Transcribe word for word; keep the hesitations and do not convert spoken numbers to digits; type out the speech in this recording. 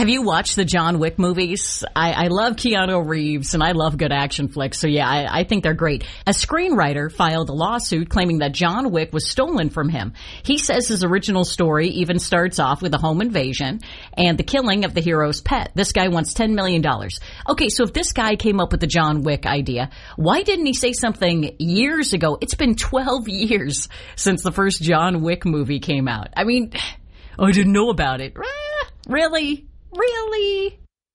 Have you watched the John Wick movies? I, I love Keanu Reeves, and I love good action flicks, so yeah, I, I think they're great. A screenwriter filed a lawsuit claiming that John Wick was stolen from him. He says his original story even starts off with a home invasion and the killing of the hero's pet. This guy wants ten million dollars. Okay, so if this guy came up with the John Wick idea, why didn't he say something years ago? It's been twelve years since the first John Wick movie came out. I mean, I didn't know about it. Really? Really?